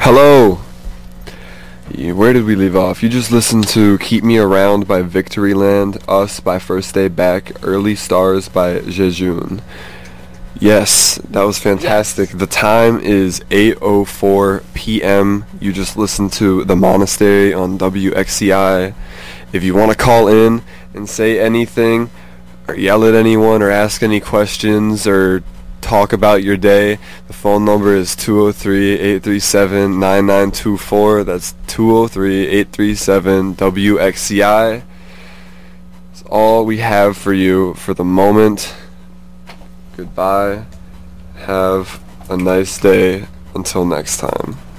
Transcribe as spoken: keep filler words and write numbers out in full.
Hello! Yeah, Where did we leave off? You just listened to Keep Me Around by Victoryland, Us by First Day Back, Early Stars by Jejun. Yes, that was fantastic. Yes. The time is eight oh four p.m. You just listened to The Monastery on W X C I. If you want to call in and say anything, or yell at anyone, or ask any questions, or talk about your day, the phone number is two oh three, eight three seven, nine nine two four. That's two oh three, eight three seven, W X C I. That's all we have for you for the moment. Goodbye. Have a nice day. Until next time.